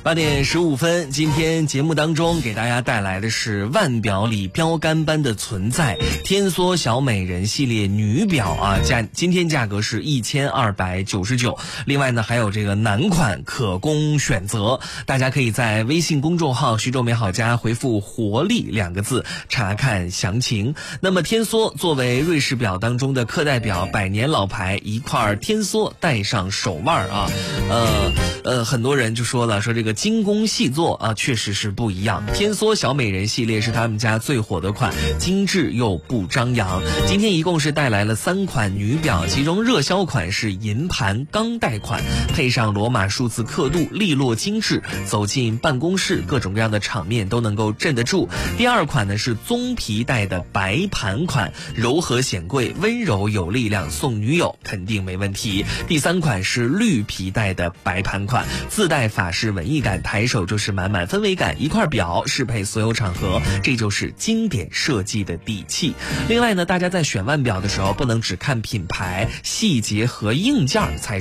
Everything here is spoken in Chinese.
8点15分，今天节目当中给大家带来的是腕表里标杆般的存在，天梭小美人系列女表啊，今天价格是1299。另外呢，还有这个男款可供选择，大家可以在微信公众号徐州美好家回复活力2个字查看详情。那么天梭作为瑞士表当中的课代表，100年老牌，一块天梭戴上手腕啊，很多人就说了，说这个精工细作啊，确实是不一样。天梭小美人系列是他们家最火的款，精致又不张扬。今天一共是带来了3款女表，其中热销款是银盘钢带款，配上罗马数字刻度，利落精致，走进办公室各种各样的场面都能够镇得住。第2款呢是棕皮带的白盘款，柔和显贵，温柔有力量，送女友肯定没问题。第3款是绿皮带的白盘款，自带法式文艺感，抬手就是满满氛围感，一块表适配所有场合，这就是经典设计的底气。另外呢，大家在选腕表的时候不能只看品牌，细节和硬件才